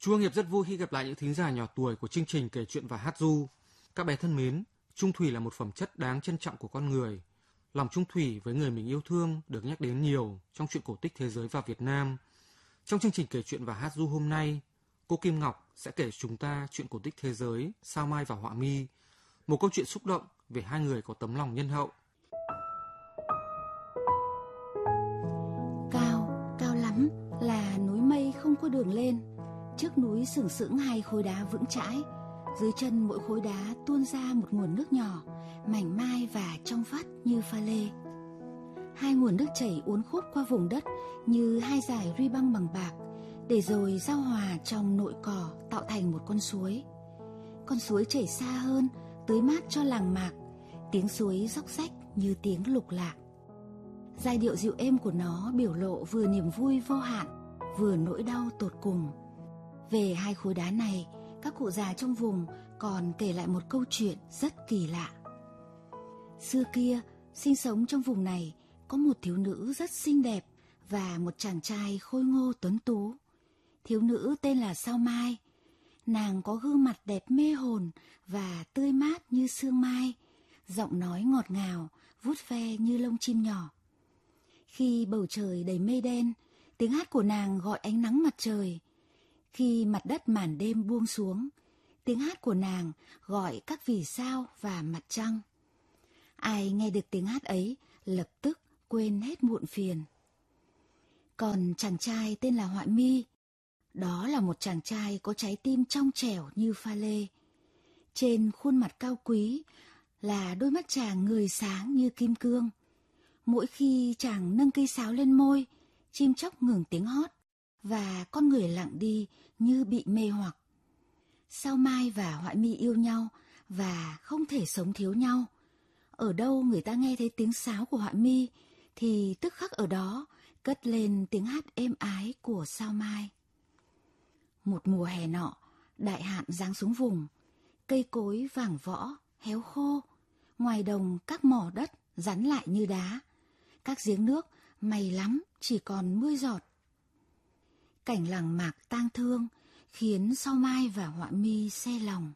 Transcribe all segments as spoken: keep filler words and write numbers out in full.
Chu Hương Hiệp rất vui khi gặp lại những thính giả nhỏ tuổi của chương trình kể chuyện và hát ru. Các bé thân mến, trung thủy là một phẩm chất đáng trân trọng của con người. Lòng trung thủy với người mình yêu thương được nhắc đến nhiều trong truyện cổ tích thế giới và Việt Nam. Trong chương trình kể chuyện và hát ru hôm nay, cô Kim Ngọc sẽ kể chúng ta chuyện cổ tích thế giới Sao Mai và Họa Mi, một câu chuyện xúc động về hai người có tấm lòng nhân hậu. Cao, cao lắm là núi mây không có đường lên. Trước núi sừng sững hai khối đá vững chãi. Dưới chân mỗi khối đá tuôn ra một nguồn nước nhỏ, mảnh mai và trong vắt như pha lê. Hai nguồn nước chảy uốn khúc qua vùng đất như hai dải ruy băng bằng bạc, để rồi giao hòa trong nội cỏ tạo thành một con suối. Con suối chảy xa hơn, tưới mát cho làng mạc. Tiếng suối róc rách như tiếng lục lạc. Giai điệu dịu êm của nó biểu lộ vừa niềm vui vô hạn, vừa nỗi đau tột cùng. Về hai khối đá này, các cụ già trong vùng còn kể lại một câu chuyện rất kỳ lạ. Xưa kia, sinh sống trong vùng này có một thiếu nữ rất xinh đẹp và một chàng trai khôi ngô tuấn tú. Thiếu nữ tên là Sao Mai. Nàng có gương mặt đẹp mê hồn và tươi mát như sương mai, giọng nói ngọt ngào, vuốt ve như lông chim nhỏ. Khi bầu trời đầy mây đen, tiếng hát của nàng gọi ánh nắng mặt trời. Khi mặt đất màn đêm buông xuống, tiếng hát của nàng gọi các vì sao và mặt trăng. Ai nghe được tiếng hát ấy lập tức quên hết muộn phiền. Còn chàng trai tên là Họa Mi. Đó là một chàng trai có trái tim trong trẻo như pha lê. Trên khuôn mặt cao quý là đôi mắt chàng ngời sáng như kim cương. Mỗi khi chàng nâng cây sáo lên môi, chim chóc ngừng tiếng hót và con người lặng đi như bị mê hoặc. Sao Mai và Họa Mi yêu nhau và không thể sống thiếu nhau. Ở đâu người ta nghe thấy tiếng sáo của Họa Mi thì tức khắc ở đó cất lên tiếng hát êm ái của Sao Mai. Một mùa hè nọ, đại hạn giáng xuống vùng, cây cối vàng võ, héo khô, ngoài đồng các mỏ đất rắn lại như đá, các giếng nước may lắm chỉ còn mươi giọt. Cảnh làng mạc tang thương khiến Sao Mai và Họa Mi xe lòng.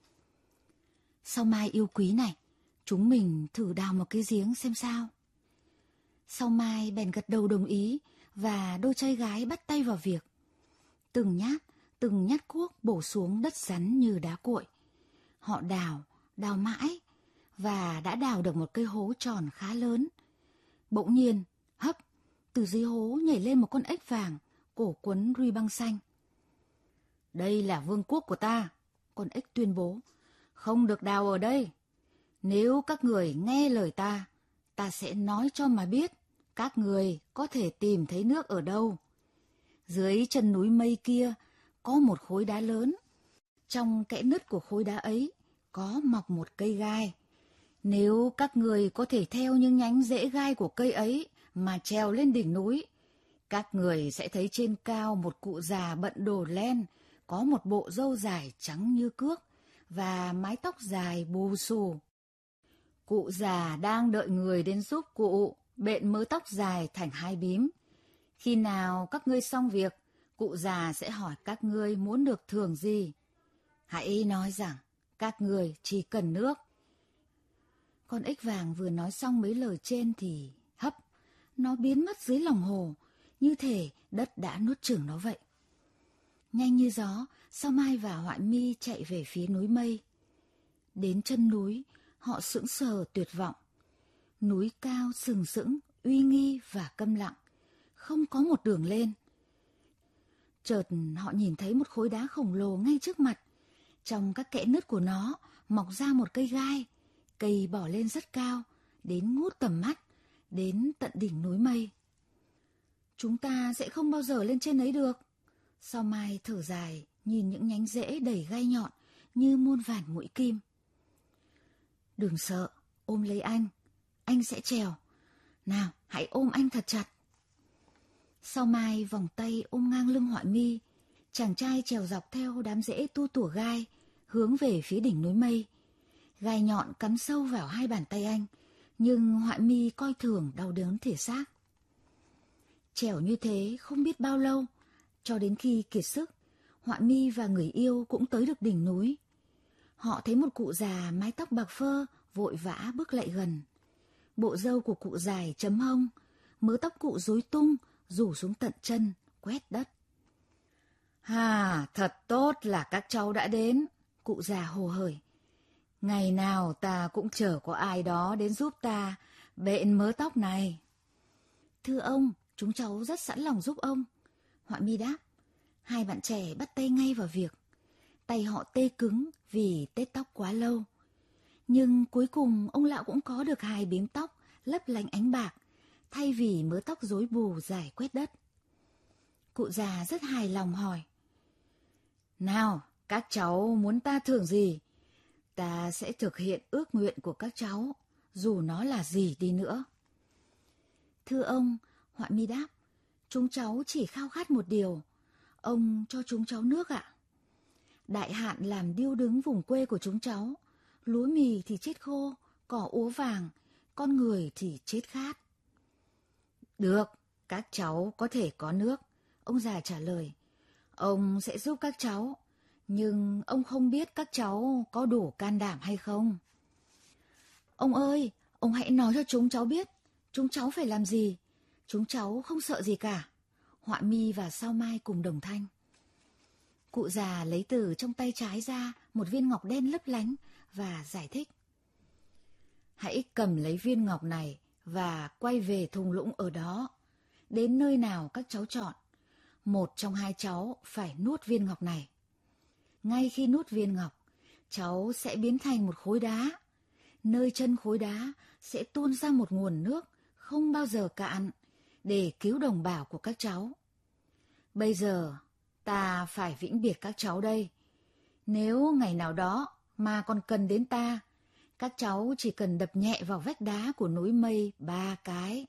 Sao Mai yêu quý này, chúng mình thử đào một cái giếng xem sao. Sao Mai bèn gật đầu đồng ý và đôi trai gái bắt tay vào việc. Từng nhát, từng nhát cuốc bổ xuống đất rắn như đá cuội. Họ đào, đào mãi và đã đào được một cây hố tròn khá lớn. Bỗng nhiên, hấp, từ dưới hố nhảy lên một con ếch vàng, cổ quấn ruy băng xanh. Đây là vương quốc của ta, con ếch tuyên bố, không được đào ở đây. Nếu các người nghe lời ta, ta sẽ nói cho mà biết các người có thể tìm thấy nước ở đâu. Dưới chân núi mây kia có một khối đá lớn. Trong kẽ nứt của khối đá ấy có mọc một cây gai. Nếu các người có thể theo những nhánh rễ gai của cây ấy mà trèo lên đỉnh núi, các người sẽ thấy trên cao một cụ già bận đồ len, có một bộ râu dài trắng như cước và mái tóc dài bù xù. Cụ già đang đợi người đến giúp cụ bện mớ tóc dài thành hai bím. Khi nào các ngươi xong việc, cụ già sẽ hỏi các ngươi muốn được thưởng gì. Hãy nói rằng các người chỉ cần nước. Con ếch vàng vừa nói xong mấy lời trên thì hấp, nó biến mất dưới lòng hồ, như thể đất đã nuốt chửng nó vậy. Nhanh như gió, Sao Mai và Họa Mi chạy về phía núi mây. Đến chân núi, họ sững sờ tuyệt vọng. Núi cao sừng sững, uy nghi và câm lặng, không có một đường lên. Chợt họ nhìn thấy một khối đá khổng lồ ngay trước mặt. Trong các kẽ nứt của nó mọc ra một cây gai. Cây bò lên rất cao, đến ngút tầm mắt, đến tận đỉnh núi mây. Chúng ta sẽ không bao giờ lên trên ấy được. Sao Mai thở dài, nhìn những nhánh rễ đầy gai nhọn như muôn vàn mũi kim. Đừng sợ, ôm lấy anh, anh sẽ trèo. Nào, hãy ôm anh thật chặt. Sao Mai vòng tay ôm ngang lưng Họa Mi. Chàng trai trèo dọc theo đám rễ tu tủa gai, hướng về phía đỉnh núi mây. Gai nhọn cắm sâu vào hai bàn tay anh, nhưng Họa Mi coi thường đau đớn thể xác. Trèo như thế không biết bao lâu, cho đến khi kiệt sức, Họa mi và người yêu cũng tới được đỉnh núi. Họ thấy một cụ già mái tóc bạc phơ vội vã bước lại gần. Bộ râu của cụ dài chấm hông, mớ tóc cụ rối tung, rủ xuống tận chân, quét đất. Hà, thật tốt là các cháu đã đến, cụ già hồ hởi. Ngày nào ta cũng chờ có ai đó đến giúp ta bện mớ tóc này. Thưa ông, chúng cháu rất sẵn lòng giúp ông, Họa mi đáp. Hai bạn trẻ bắt tay ngay vào việc. Tay họ tê cứng vì tết tóc quá lâu. Nhưng cuối cùng ông lão cũng có được hai bím tóc lấp lánh ánh bạc, thay vì mớ tóc rối bù dài quét đất. Cụ già rất hài lòng hỏi. Nào, các cháu muốn ta thưởng gì? Ta sẽ thực hiện ước nguyện của các cháu, dù nó là gì đi nữa. Thưa ông, Họa mi đáp, chúng cháu chỉ khao khát một điều. Ông cho chúng cháu nước ạ. Đại hạn làm điêu đứng vùng quê của chúng cháu. Lúa mì thì chết khô, cỏ úa vàng, con người thì chết khát. Được, các cháu có thể có nước, ông già trả lời. Ông sẽ giúp các cháu, nhưng ông không biết các cháu có đủ can đảm hay không. Ông ơi, ông hãy nói cho chúng cháu biết, chúng cháu phải làm gì. Chúng cháu không sợ gì cả. Họa mi và Sao Mai cùng đồng thanh. Cụ già lấy từ trong tay trái ra một viên ngọc đen lấp lánh và giải thích. Hãy cầm lấy viên ngọc này và quay về thung lũng ở đó. Đến nơi nào các cháu chọn, một trong hai cháu phải nuốt viên ngọc này. Ngay khi nuốt viên ngọc, cháu sẽ biến thành một khối đá. Nơi chân khối đá sẽ tuôn ra một nguồn nước không bao giờ cạn để cứu đồng bào của các cháu. Bây giờ, ta phải vĩnh biệt các cháu đây. Nếu ngày nào đó mà còn cần đến ta, các cháu chỉ cần đập nhẹ vào vách đá của núi Mây ba cái.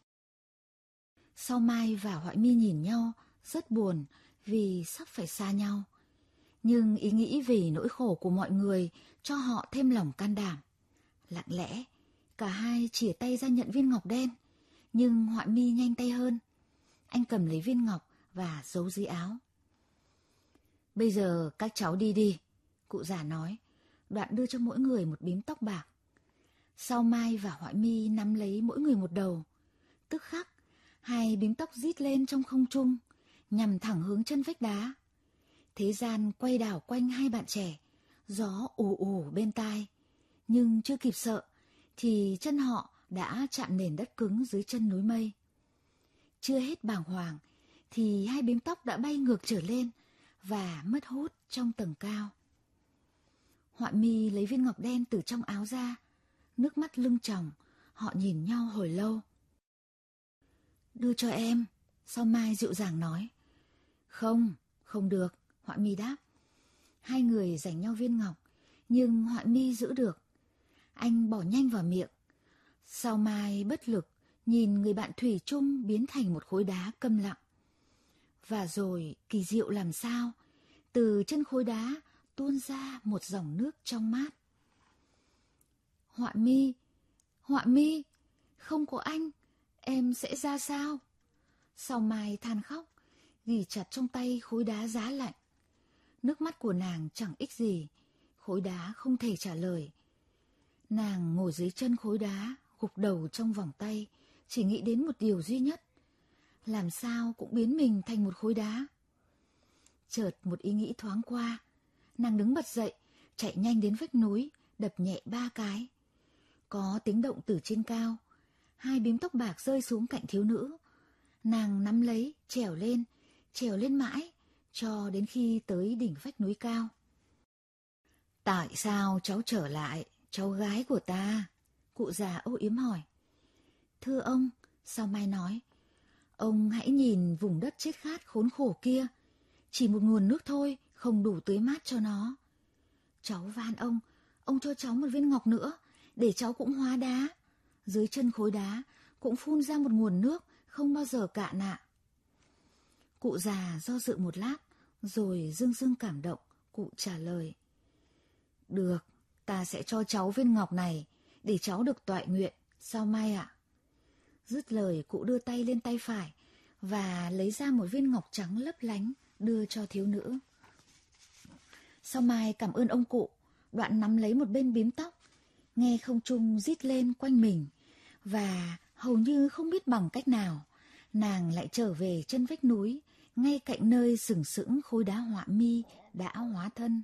Sao Mai và Họa mi nhìn nhau rất buồn vì sắp phải xa nhau. Nhưng ý nghĩ về nỗi khổ của mọi người cho họ thêm lòng can đảm. Lặng lẽ, cả hai chìa tay ra nhận viên ngọc đen, nhưng Họa mi nhanh tay hơn. Anh cầm lấy viên ngọc và giấu dưới áo. Bây giờ các cháu đi đi, cụ già nói, đoạn đưa cho mỗi người một bím tóc bạc. Sao Mai và Họa mi nắm lấy mỗi người một đầu. Tức khắc, hai bím tóc rít lên trong không trung, nhằm thẳng hướng chân vách đá. Thế gian quay đảo quanh hai bạn trẻ, gió ù ù bên tai. Nhưng chưa kịp sợ, thì chân họ đã chạm nền đất cứng dưới chân núi Mây. Chưa hết bàng hoàng, thì hai bím tóc đã bay ngược trở lên và mất hút trong tầng cao. Họa mi lấy viên ngọc đen từ trong áo ra, nước mắt lưng tròng, họ nhìn nhau hồi lâu. Đưa cho em, Sao Mai dịu dàng nói. Không, không được, Họa mi đáp. Hai người giành nhau viên ngọc, nhưng Họa mi giữ được. Anh bỏ nhanh vào miệng. Sao Mai bất lực nhìn người bạn thủy chung biến thành một khối đá câm lặng. Và rồi kỳ diệu làm sao, từ chân khối đá tuôn ra một dòng nước trong mát. Họa mi, Họa mi, không có anh, em sẽ ra sao? Sao Mai than khóc, ghi chặt trong tay khối đá giá lạnh. Nước mắt của nàng chẳng ích gì, khối đá không thể trả lời. Nàng ngồi dưới chân khối đá, gục đầu trong vòng tay, chỉ nghĩ đến một điều duy nhất. Làm sao cũng biến mình thành một khối đá. Chợt một ý nghĩ thoáng qua, nàng đứng bật dậy, chạy nhanh đến vách núi, đập nhẹ ba cái. Có tiếng động từ trên cao, hai bím tóc bạc rơi xuống cạnh thiếu nữ. Nàng nắm lấy, trèo lên, trèo lên mãi, cho đến khi tới đỉnh vách núi cao. Tại sao cháu trở lại, cháu gái của ta? Cụ già âu yếm hỏi. Thưa ông, Sao Mai nói, ông hãy nhìn vùng đất chết khát khốn khổ kia, chỉ một nguồn nước thôi không đủ tưới mát cho nó. Cháu van ông, ông cho cháu một viên ngọc nữa, để cháu cũng hóa đá. Dưới chân khối đá cũng phun ra một nguồn nước không bao giờ cạn ạ. Cụ già do dự một lát, rồi dưng dưng cảm động, cụ trả lời. Được, ta sẽ cho cháu viên ngọc này, để cháu được toại nguyện, Sao Mai ạ? Dứt lời, cụ đưa tay lên tay phải, và lấy ra một viên ngọc trắng lấp lánh, đưa cho thiếu nữ. Sao Mai cảm ơn ông cụ, đoạn nắm lấy một bên bím tóc, nghe không trung rít lên quanh mình, và hầu như không biết bằng cách nào, nàng lại trở về chân vách núi, ngay cạnh nơi sừng sững khối đá họa mi đã hóa thân.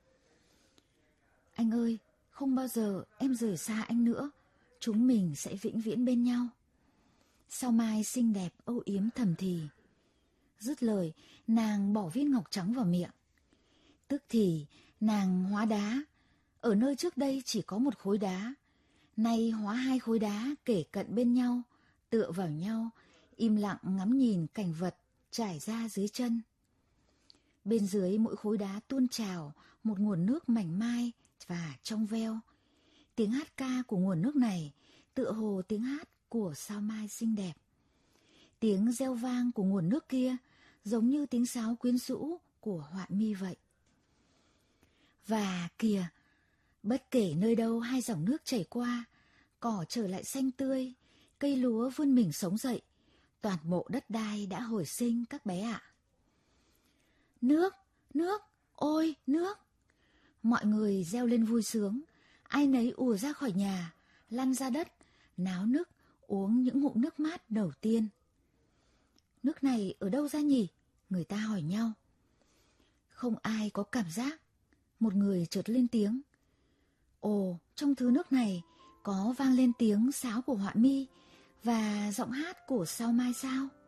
Anh ơi, không bao giờ em rời xa anh nữa, chúng mình sẽ vĩnh viễn bên nhau. Sao Mai xinh đẹp âu yếm thầm thì. Dứt lời, nàng bỏ viên ngọc trắng vào miệng. Tức thì nàng hóa đá, ở nơi trước đây chỉ có một khối đá, nay hóa hai khối đá kể cận bên nhau, tựa vào nhau, im lặng ngắm nhìn cảnh vật trải ra dưới chân. Bên dưới mỗi khối đá tuôn trào một nguồn nước mảnh mai và trong veo. Tiếng hát ca của nguồn nước này tựa hồ tiếng hát của Sao Mai xinh đẹp. Tiếng reo vang của nguồn nước kia giống như tiếng sáo quyến rũ của họa mi vậy. Và kìa, bất kể nơi đâu hai dòng nước chảy qua, cỏ trở lại xanh tươi, cây lúa vươn mình sống dậy, toàn bộ đất đai đã hồi sinh các bé ạ. Nước, nước, ôi nước! Mọi người reo lên vui sướng, ai nấy ùa ra khỏi nhà, lăn ra đất, náo nức, uống những ngụm nước mát đầu tiên. Nước này ở đâu ra nhỉ? Người ta hỏi nhau. Không ai có cảm giác. Một người chợt lên tiếng. Ồ, trong thứ nước này có vang lên tiếng sáo của họa mi và giọng hát của Sao Mai sao?